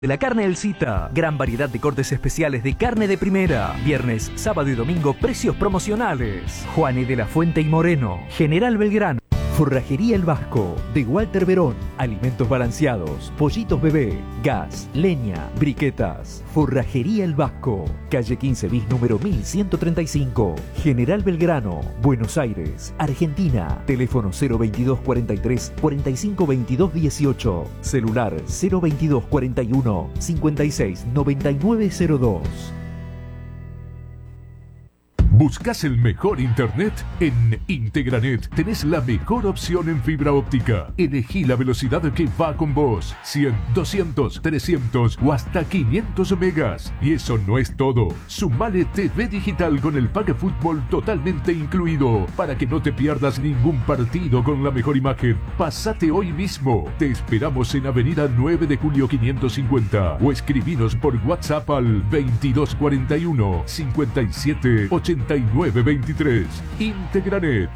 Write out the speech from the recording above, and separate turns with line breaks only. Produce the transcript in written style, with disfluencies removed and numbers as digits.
De la carne El Cita. Gran variedad de cortes especiales de carne de primera. Viernes, sábado y domingo, precios promocionales. Juane de la Fuente y Moreno. General Belgrano. Forrajería El Vasco, de Walter Verón. Alimentos balanceados, pollitos bebé, gas, leña, briquetas. Forrajería El Vasco, calle 15 bis número 1135. General Belgrano, Buenos Aires, Argentina. Teléfono 022 43 45 22 18. Celular 022 41 56 99 02.
¿Buscas el mejor internet? En Integranet tenés la mejor opción en fibra óptica. Elegí la velocidad que va con vos. 100, 200, 300 o hasta 500 megas. Y eso no es todo. Sumale TV digital con el pack fútbol totalmente incluido para que no te pierdas ningún partido con la mejor imagen. Pasate hoy mismo. Te esperamos en Avenida 9 de Julio 550 o escribinos por WhatsApp al 2241 57 89 23. Integranet.